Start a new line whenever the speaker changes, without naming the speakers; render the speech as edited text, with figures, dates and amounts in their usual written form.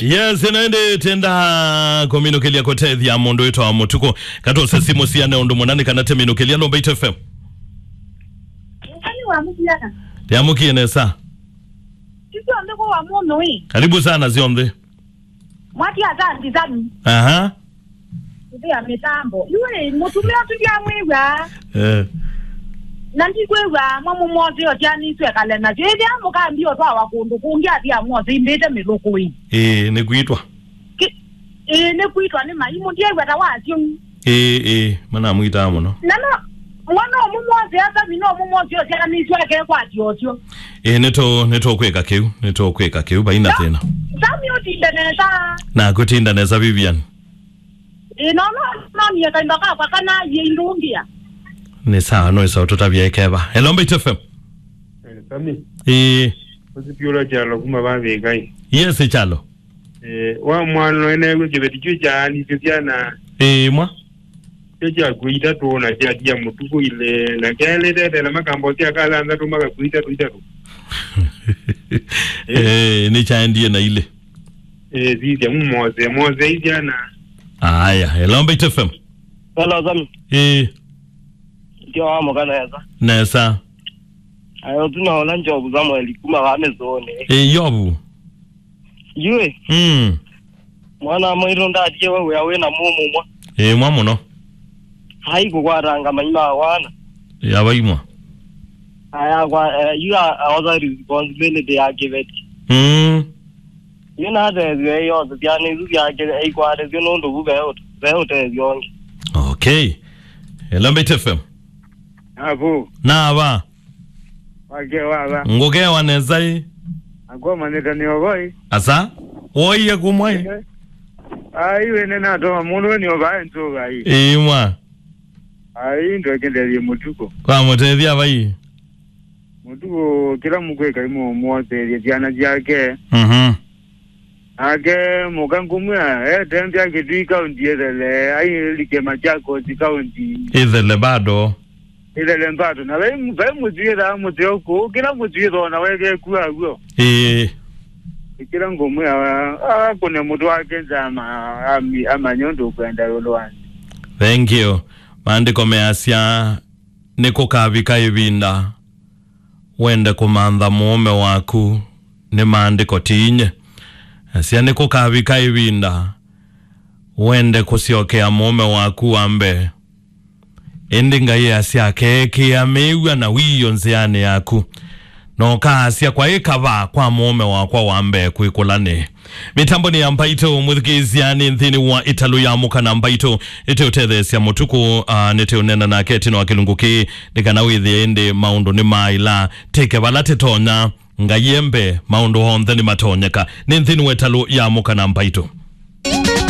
Yes, inaende tenda kominukelia kote ya mondo wetu wa motuko kato sesimu siane ondo monani kanate minukelia lomba ito FM.
Kani wa mukiana?
Ya mukiene sa.
Sisi ondeko wa mono hii.
Karibu sana ziombe.
Mwati azandi zami.
Aha.
Ndia mitambo. Yule mutumia tudia mwiwa. Nanti kwewa mwamu mwozi otiani suwe kalena. Jede amuka mbio toa wakundu kungia dia mwozi imbete miloko hii.
Ni kuitwa.
Ni kuitwa ni maimu ndiye wata wasi.
Mana mwita amono.
Nano mwana mwozi hata mino mwozi otiani suwe kere kwa tiotio.
Neto kweka keu baina tena.
Sami utindaneza.
Na kutindaneza Vivian.
Nami ya kaindaka kwa kana yindungia.
Ni sawa no isa tutabia ikeba. Hello Mbito FM.
Sami. Osipiola chalo kuma babegai.
Yes chalo.
Wa mwana ene kujibeticho chani sisiana.
Mwa.
Eja kuita to na dia mutuko ile na kele de la makambo tia kala anda to maka kuita to.
Ni chaendie na ile.
Zidi moze idiana.
Aya, hello Mbito FM.
Hello Sami. Ndio amo kana yasa.
Nesa.
Ayo tunaona njobu za mweli kuma wamezone.
Yobu.
Yue. Mwana mwiro ndadiye wewe yawe na mumu mwa.
Mwa muno.
Hai kugwaranga manyima wana.
Yabaimwa.
Aya kwa you are responsibility ya give it. Yena de yo de yani zu ya ge ai kwa de no ndo bu be te yongi.
Okay. Hello Mbito FM.
Abu.
Na ba.
Wagewa.
Ngogewa nezai.
Agoma neta ni ogoi.
Asa? Oye kumwai.
Ayi nena to munu ni oba nzo gai.
Mwa.
Ayi ndo kende mutuko.
Kwa motethia bai.
Mutuko kila mukwe kai mo mwote diana jake. Age mugangumya tembea kitu kaunti ile ai like machako zikaunti.
Ile bado.
Ile mbado na wewe muzira muteko kila muzira na wewe kuwa huo. Kila ngomya kuna mtu wake zama amanyondo kwenda yolwani.
Thank you. Maandiko measia niko kavika ibinda. Wende kumandha muome waku ni maandiko tinye. Asia niko kavika ibinda. Wende kusiokea muome waku ambe. Endinga ye asia keke ya mewa na wiyo nziane yaku. No asia kwa ekava kwa muome wakwa wambe kuikulane. Mitambo ni ya Mbaito muthikiziani nthini wa Italu ya muka na Mbaito ite utethesya mutuku nete unena na ketino wa kilunguki nikana withi ende maundu ni maila teke balate tonya nga yembe maundu honthe ni matonyeka ni nthini wa Italu ya muka na Mbaito.